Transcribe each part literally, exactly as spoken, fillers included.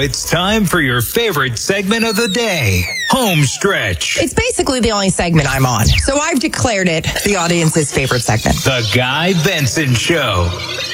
it's time for your favorite segment of the day, Home Stretch. It's basically the only segment I'm on, so I've declared it the audience's favorite segment. The Guy Benson Show.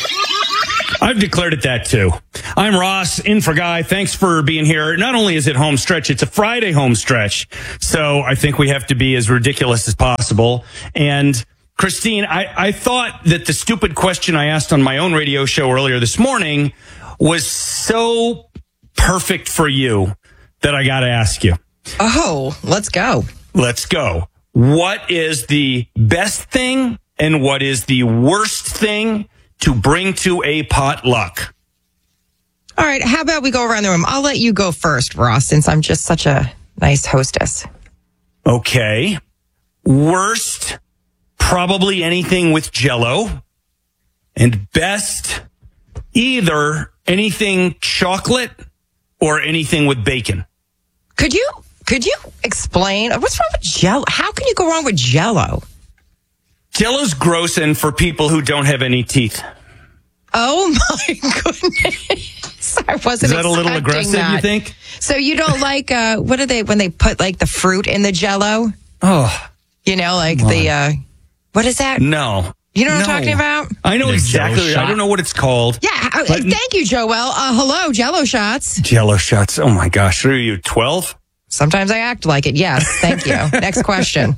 I've declared it that too. I'm Ross, in for Guy. Thanks for being here. Not only is it home stretch, it's a Friday home stretch. So I think we have to be as ridiculous as possible. And Christine, I, I thought that the stupid question I asked on my own radio show earlier this morning was so perfect for you that I got to ask you. Oh, let's go. Let's go. What is the best thing and what is the worst thing to bring to a potluck? All right, how about we go around the room? I'll let you go first, Ross, since I'm just such a nice hostess. Okay. Worst, probably anything with Jell-O. And best, either anything chocolate or anything with bacon. Could you could you explain what's wrong with Jell-O? How can you go wrong with Jell-O? Jell-O's gross and for people who don't have any teeth. Oh my goodness. I wasn't Is that a little aggressive, that. you think? So you don't like, uh, what are they, when they put like the fruit in the Jell-O? Oh. You know, like what? the, uh, what is that? No. You know what no. I'm talking about? I know The exactly. I don't know what it's called. Yeah. Uh, thank you, Joel. Uh, hello, Jell-O shots. Jell-O shots. Oh my gosh. Are you twelve? Sometimes I act like it. Yes. Thank you. Next question.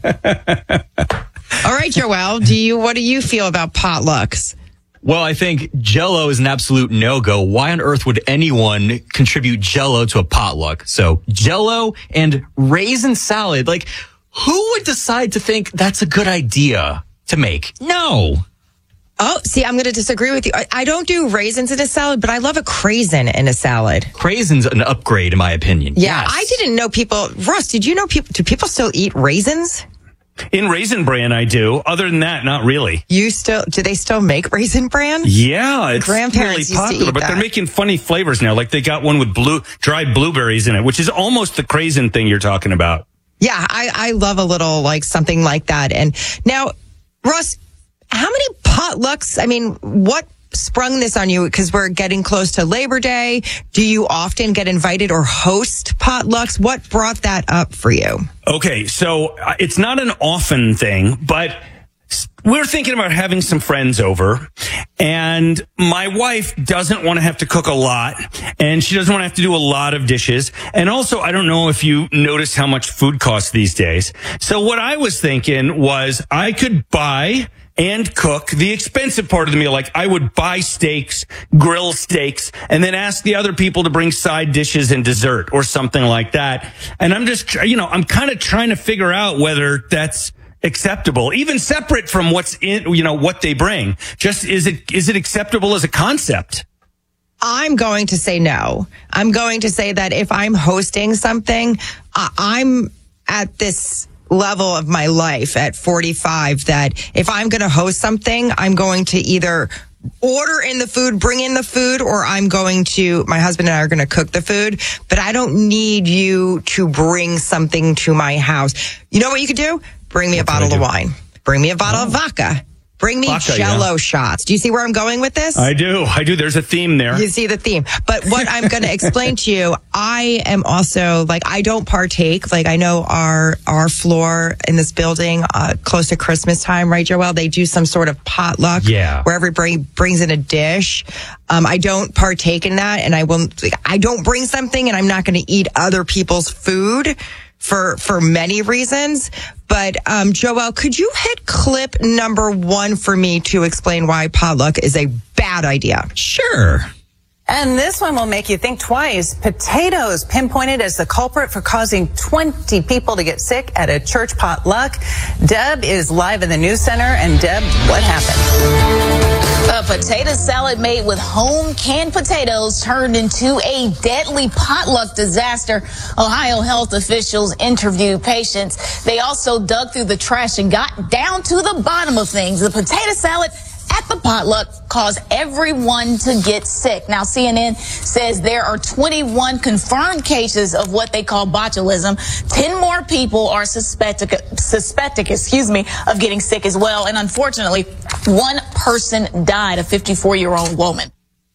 All right, Joel, do you, what do you feel about potlucks? Well, I think Jell-O is an absolute no-go. Why on earth would anyone contribute Jell-O to a potluck? So Jell-O and raisin salad, like who would decide to think that's a good idea to make? No. Oh, see, I'm going to disagree with you. I, I don't do raisins in a salad, but I love a craisin in a salad. Craisin's an upgrade, in my opinion. Yeah, Yes. I didn't know people. Russ, did you know people? Do people still eat raisins? In Raisin Bran, I do. Other than that, not really. You still? Do they still make Raisin Bran? Yeah, it's Grandparents really used to popular, eat but that. they're making funny flavors now. Like they got one with blue dried blueberries in it, which is almost the craisin thing you're talking about. Yeah, I, I love a little like something like that. And now, Russ, how many potlucks? I mean, what sprung this on you? Because we're getting close to Labor Day. Do you often get invited or host potlucks? What brought that up for you? Okay, so uh, it's not an often thing, but we're thinking about having some friends over, and my wife doesn't want to have to cook a lot, and she doesn't want to have to do a lot of dishes. And also, I don't know if you notice how much food costs these days. So what I was thinking was I could buy and cook the expensive part of the meal. Like I would buy steaks, grill steaks, and then ask the other people to bring side dishes and dessert or something like that. And I'm just, you know, I'm kind of trying to figure out whether that's acceptable, even separate from what's in, you know, what they bring. Just is it, is it acceptable as a concept? I'm going to say no. I'm going to say that if I'm hosting something, uh, I'm at this level of my life at forty-five that if I'm going to host something, I'm going to either order in the food, bring in the food, or I'm going to, my husband and I are going to cook the food, but I don't need you to bring something to my house. You know what you could do? Bring me a bottle of wine. Bring me a bottle oh. of vodka. Bring me Vodka, Jell-O yeah. shots. Do you see where I'm going with this? I do. I do. There's a theme there. You see the theme. But what I'm going to explain to you, I am also like, I don't partake. Like I know our, our floor in this building, uh, close to Christmas time, right, Joelle? They do some sort of potluck Yeah. where everybody brings in a dish. Um, I don't partake in that, and I won't, I don't bring something, and I'm not going to eat other people's food for, for many reasons. But, um, Joelle, could you hit clip number one for me to explain why potluck is a bad idea? Sure. And this one will make you think twice. Potatoes pinpointed as the culprit for causing twenty people to get sick at a church potluck. Deb is live in the news center. And Deb, what happened? A potato salad made with home canned potatoes turned into a deadly potluck disaster. Ohio health officials interviewed patients. They also dug through the trash and got down to the bottom of things. The potato salad at the potluck caused everyone to get sick. Now, C N N says there are twenty-one confirmed cases of what they call botulism. ten more people are suspected, suspected, excuse me, of getting sick as well. And unfortunately, one person died, a fifty-four-year-old woman.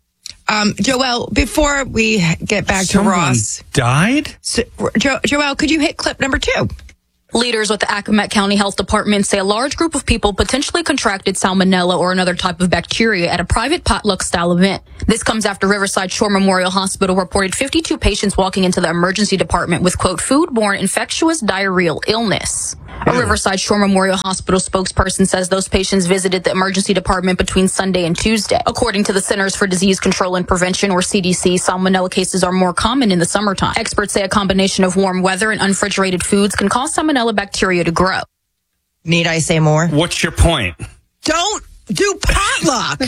Um, Joelle, before we get back Someone to Ross, died? so, jo- Joelle, could you hit clip number two? Leaders with the Accomack County Health Department say a large group of people potentially contracted salmonella or another type of bacteria at a private potluck-style event. This comes after Riverside Shore Memorial Hospital reported fifty-two patients walking into the emergency department with, quote, food-borne infectious diarrheal illness. A Riverside Shore Memorial Hospital spokesperson says those patients visited the emergency department between Sunday and Tuesday. According to the Centers for Disease Control and Prevention, or C D C, salmonella cases are more common in the summertime. Experts say a combination of warm weather and unrefrigerated foods can cause salmonella bacteria to grow. Need I say more? What's your point? Don't do potluck.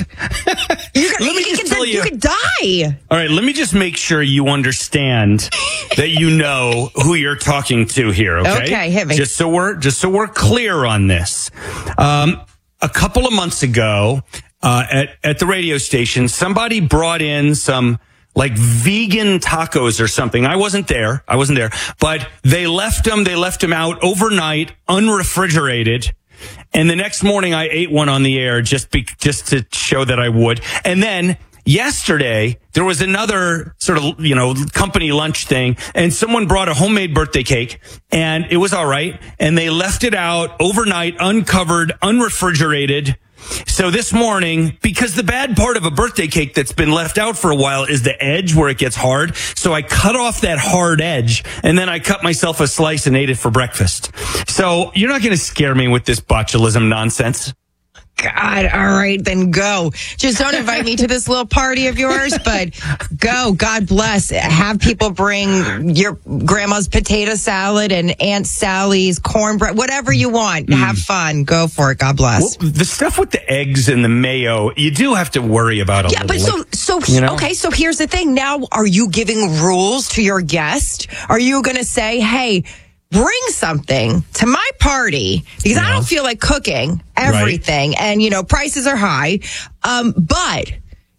you could, Let me you, just could, tell you you- could die. All right, let me just make sure you understand that you know who you're talking to here, okay? Okay, hit me. Just so we're just so we're clear on this. Um, a couple of months ago, uh, at at the radio station, somebody brought in some like vegan tacos or something. I wasn't there. I wasn't there, but they left them. They left them out overnight, unrefrigerated. And the next morning I ate one on the air just be, just to show that I would. And then yesterday there was another sort of, you know, company lunch thing, and someone brought a homemade birthday cake, and it was all right. And they left it out overnight, uncovered, unrefrigerated. So this morning, because the bad part of a birthday cake that's been left out for a while is the edge where it gets hard. So I cut off that hard edge, and then I cut myself a slice and ate it for breakfast. So you're not going to scare me with this botulism nonsense. God, all right, then go. Just don't invite me to this little party of yours, but go. God bless. Have people bring your grandma's potato salad and Aunt Sally's cornbread, whatever you want. Mm. Have fun. Go for it. God bless. Well, the stuff with the eggs and the mayo, you do have to worry about a yeah, little. but so, so you know? Okay, so here's the thing. Now, are you giving rules to your guest? Are you going to say, hey, bring something to my party because yeah. I don't feel like cooking everything. Right. And, you know, prices are high. Um, but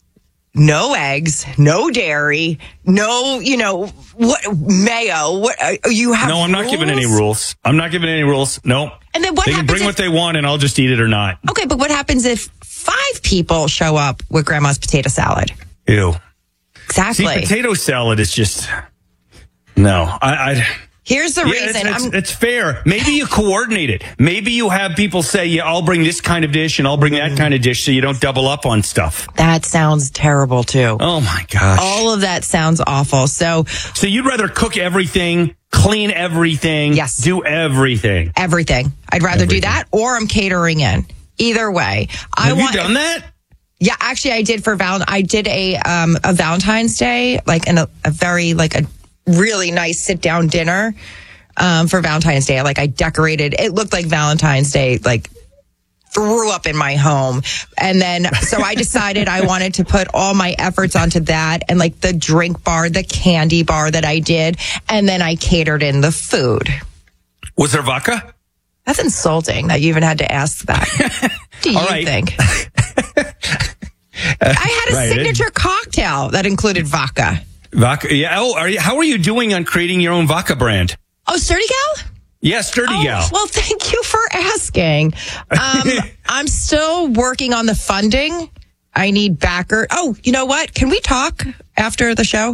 no eggs, no dairy, no, you know, what mayo. What uh, you have? No, I'm not rules? giving any rules. I'm not giving any rules. No. And then what they can bring if, what they want and I'll just eat it or not. Okay, but what happens if five people show up with grandma's potato salad? Ew. Exactly. See, potato salad is just, no, I, I Here's the yeah, reason. It's, it's, it's fair. Maybe you coordinate it. Maybe you have people say, yeah, I'll bring this kind of dish and I'll bring that kind of dish so you don't double up on stuff. That sounds terrible, too. Oh, my gosh. All of that sounds awful. So, so you'd rather cook everything, clean everything, yes, do everything. Everything. I'd rather everything. do that, or I'm catering in. Either way. I have want, you done that? Yeah, actually, I did for Val. I did a um, a Valentine's Day, like in a, a very like a really nice sit down dinner. Um, for Valentine's Day, like I decorated, it looked like Valentine's Day, like threw up in my home. And then, so I decided I wanted to put all my efforts onto that and like the drink bar, the candy bar that I did. And then I catered in the food. Was there vodka? That's insulting that you even had to ask that. What do you right. think? I had a right. signature cocktail that included vodka. Vodka, yeah. Oh, are you, how are you doing on creating your own vodka brand? Oh, Sturdy Gal? Yeah, Sturdy oh, Gal. Well, thank you for asking. Um, I'm still working on the funding. I need backer. Oh, you know what? Can we talk after the show?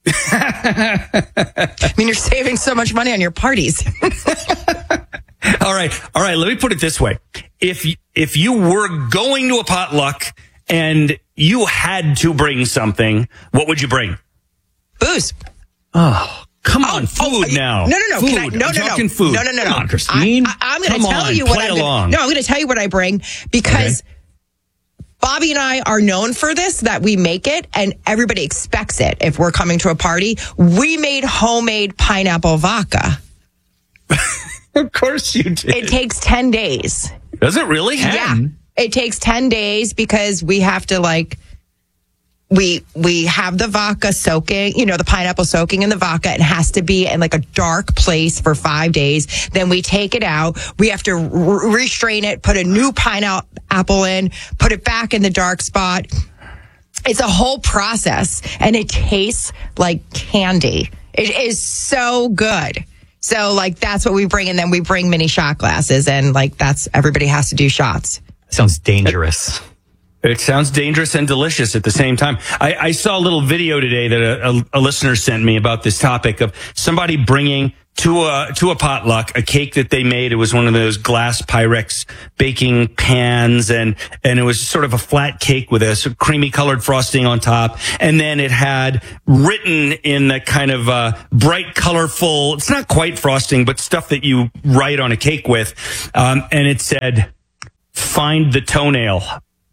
I mean, you're saving so much money on your parties. All right. All right. Let me put it this way. If, if you were going to a potluck and you had to bring something, what would you bring? Booze. Oh. Come on, oh, food oh, you, now. No, no, no. Food. Can I, no, I'm no, talking no. food. No, no, no, no. Come on, Christine. I, I, I'm going to tell on, you what play I'm along. Gonna, no, I'm going to tell you what I bring because okay. Bobby and I are known for this, that we make it and everybody expects it. If we're coming to a party, we made homemade pineapple vodka. Of course you did. It takes ten days. Does it really? Yeah. It takes ten days because we have to like, We we have the vodka soaking, you know, the pineapple soaking in the vodka. It has to be in like a dark place for five days. Then we take it out. We have to re- restrain it, put a new pineapple in, put it back in the dark spot. It's a whole process, and it tastes like candy. It is so good. So, like, that's what we bring, and then we bring mini shot glasses, and, like, that's everybody has to do shots. Sounds dangerous. It sounds dangerous and delicious at the same time. I, I saw a little video today that a, a, a listener sent me about this topic of somebody bringing to a to a potluck a cake that they made. It was one of those glass Pyrex baking pans, and and it was sort of a flat cake with a sort of creamy colored frosting on top, and then it had written in the kind of uh, bright, colorful. It's not quite frosting, but stuff that you write on a cake with, um, and it said, "Find the toenail."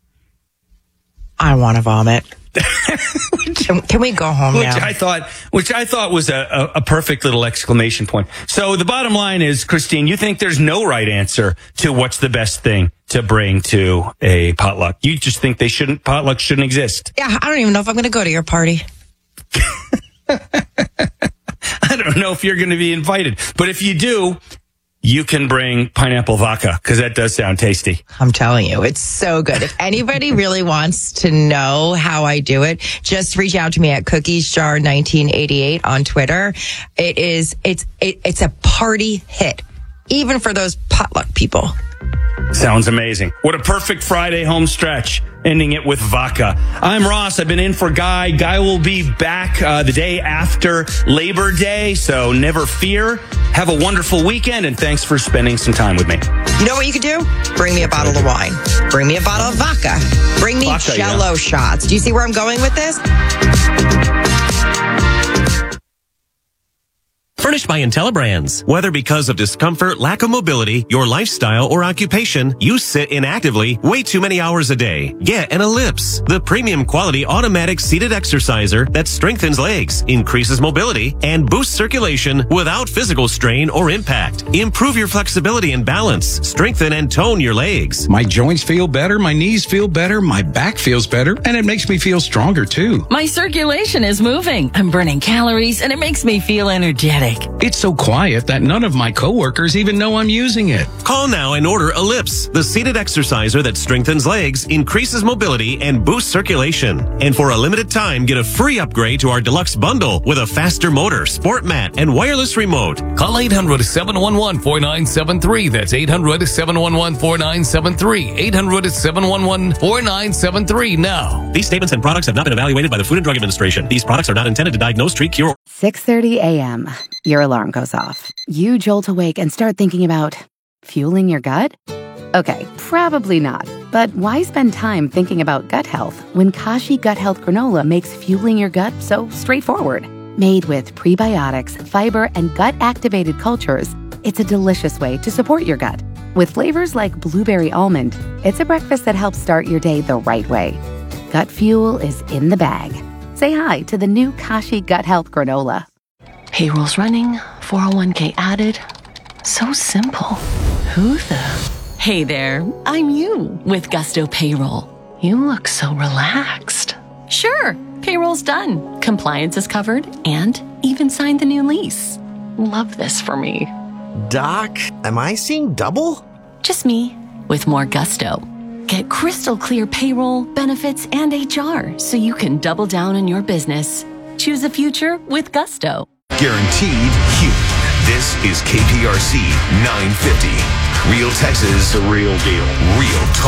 I want to vomit. can, can we go home which now? I thought, which I thought was a, a, a perfect little exclamation point. So the bottom line is, Christine, you think there's no right answer to what's the best thing to bring to a potluck. You just think they shouldn't, potlucks shouldn't exist. Yeah, I don't even know if I'm going to go to your party. I don't know if you're going to be invited, but if you do, you can bring pineapple vodka, because that does sound tasty. I'm telling you, it's so good. If anybody really wants to know how I do it, just reach out to me at cookies jar nineteen eighty-eight on Twitter. It is, it's, it, it's a party hit, even for those potluck people. Sounds amazing. What a perfect Friday home stretch, ending it with vodka. I'm Ross. I've been in for Guy. Guy will be back uh, the day after Labor Day, so never fear. Have a wonderful weekend, and thanks for spending some time with me. You know what you could do? Bring me a bottle of wine. Bring me a bottle of vodka. Bring me Vodka, Jell-O yeah. shots. Do you see where I'm going with this? Furnished by IntelliBrands. Whether because of discomfort, lack of mobility, your lifestyle, or occupation, you sit inactively way too many hours a day. Get an Ellipse, the premium quality automatic seated exerciser that strengthens legs, increases mobility, and boosts circulation without physical strain or impact. Improve your flexibility and balance. Strengthen and tone your legs. My joints feel better, my knees feel better, my back feels better, and it makes me feel stronger too. My circulation is moving. I'm burning calories, and it makes me feel energetic. It's so quiet that none of my coworkers even know I'm using it. Call now and order Ellipse, the seated exerciser that strengthens legs, increases mobility, and boosts circulation. And for a limited time, get a free upgrade to our deluxe bundle with a faster motor, sport mat, and wireless remote. Call eight hundred, seven one one, four nine seven three. That's eight hundred, seven one one, four nine seven three. eight hundred, seven one one, four nine seven three now. These statements and products have not been evaluated by the Food and Drug Administration. These products are not intended to diagnose, treat, cure. six thirty a.m. Your alarm goes off. You jolt awake and start thinking about fueling your gut? Okay, probably not. But why spend time thinking about gut health when Kashi Gut Health Granola makes fueling your gut so straightforward? Made with prebiotics, fiber, and gut-activated cultures, it's a delicious way to support your gut. With flavors like blueberry almond, it's a breakfast that helps start your day the right way. Gut fuel is in the bag. Say hi to the new Kashi Gut Health Granola. Payroll's running, four oh one k added. So simple. Who the? Hey there, I'm you with Gusto Payroll. You look so relaxed. Sure, payroll's done. Compliance is covered and even signed the new lease. Love this for me. Doc, am I seeing double? Just me with more Gusto. Get crystal clear payroll, benefits, and H R so you can double down on your business. Choose a future with Gusto. Guaranteed human. This is K P R C nine fifty. Real Texas. The real deal. Real talk.